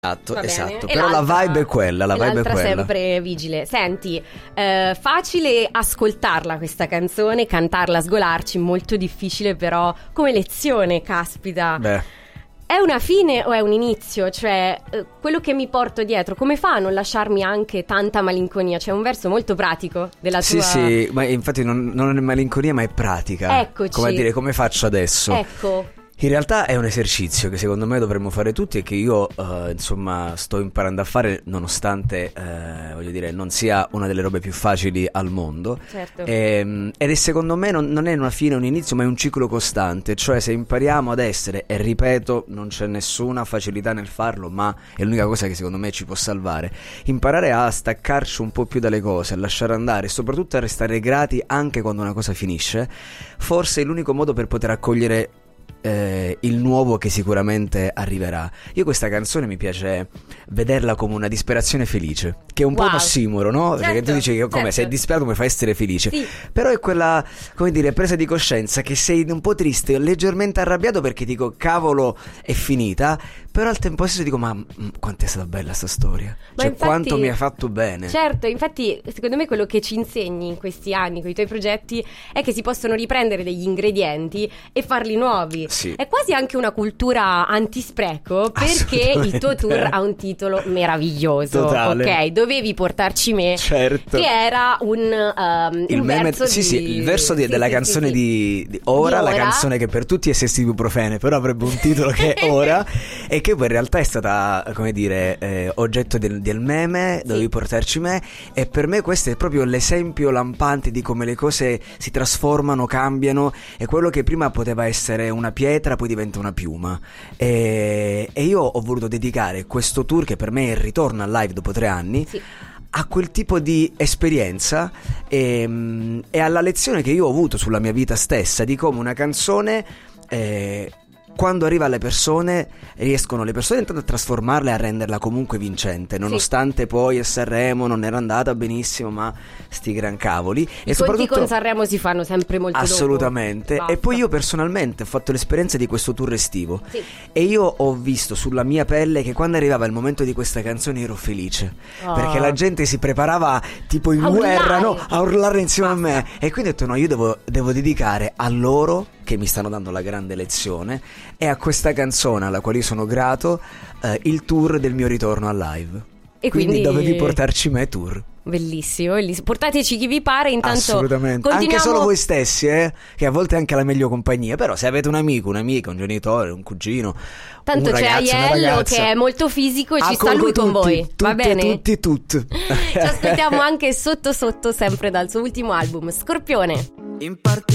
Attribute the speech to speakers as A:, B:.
A: Esatto. Però la vibe è quella,
B: l'altra sempre vigile. Senti, facile ascoltarla questa canzone, cantarla, sgolarci, molto difficile però come lezione, caspita.
A: Beh.
B: È una fine o è un inizio? Cioè, quello che mi porto dietro, come fa a non lasciarmi anche tanta malinconia? C'è un verso molto pratico della tua...
A: Sì, ma infatti non è malinconia, ma è pratica.
B: Eccoci.
A: Come a dire, come faccio adesso?
B: Ecco.
A: In realtà è un esercizio che secondo me dovremmo fare tutti e che io insomma sto imparando a fare, nonostante voglio dire non sia una delle robe più facili al mondo.
B: Certo.
A: Ed è secondo me non è una fine, un inizio, ma è un ciclo costante. Cioè se impariamo ad essere, e ripeto non c'è nessuna facilità nel farlo, ma è l'unica cosa che secondo me ci può salvare, imparare a staccarci un po' più dalle cose, a lasciare andare e soprattutto a restare grati anche quando una cosa finisce, forse è l'unico modo per poter accogliere il nuovo che sicuramente arriverà. Io questa canzone mi piace vederla come una disperazione felice, che è un po' un ossimoro, no?
B: Certo,
A: perché tu dici che come sei disperato mi fa essere felice, sì. Però è quella, come dire, presa di coscienza che sei un po' triste, leggermente arrabbiato perché dico cavolo è finita, però al tempo stesso dico ma quanto è stata bella sta storia, ma cioè infatti, quanto mi ha fatto bene.
B: Certo, infatti secondo me quello che ci insegni in questi anni con i tuoi progetti è che si possono riprendere degli ingredienti e farli nuovi.
A: Sì.
B: È quasi anche una cultura antispreco, perché il tuo tour ha un titolo meraviglioso.
A: Totale.
B: Ok, dovevi portarci me,
A: certo.
B: Che era il verso
A: il verso della canzone di Ora, la canzone che per tutti è Sesti più profene, però avrebbe un titolo che è Ora e che poi in realtà è stata, come dire, oggetto del meme, dovevi portarci me, e per me questo è proprio l'esempio lampante di come le cose si trasformano, cambiano, e quello che prima poteva essere una pietra poi diventa una piuma, e io ho voluto dedicare questo tour, che per me è il ritorno al live dopo 3 anni, a quel tipo di esperienza e alla lezione che io ho avuto sulla mia vita stessa, di come una canzone quando arriva alle persone riescono le persone intanto a trasformarla e a renderla comunque vincente, nonostante poi a Sanremo non era andata benissimo, ma sti gran cavoli.
B: I conti con Sanremo si fanno sempre molto
A: assolutamente dopo. E poi io personalmente ho fatto l'esperienza di questo tour estivo, e io ho visto sulla mia pelle che quando arrivava il momento di questa canzone ero felice, perché la gente si preparava tipo in guerra, a urlare insieme a me, e quindi ho detto no, io devo dedicare a loro che mi stanno dando la grande lezione, e a questa canzone alla quale io sono grato, il tour del mio ritorno al live. E quindi dovevi portarci me tour.
B: Bellissimo, bellissimo. Portateci chi vi pare, intanto
A: assolutamente, anche solo voi stessi, che a volte è anche la meglio compagnia. Però se avete un amico, un'amica, un genitore, un cugino,
B: tanto
A: un ragazzo,
B: c'è Aiello che è molto fisico e ci sta lui con voi, va bene?
A: Tutti.
B: Ci aspettiamo anche sotto sempre dal suo ultimo album Scorpione.